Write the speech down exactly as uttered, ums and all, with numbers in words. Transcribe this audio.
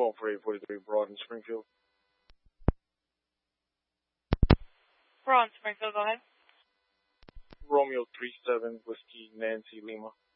calling for eight forty-three Broad in Springfield. Broad in Springfield, go ahead. Romeo three seven Whiskey Nancy Lima.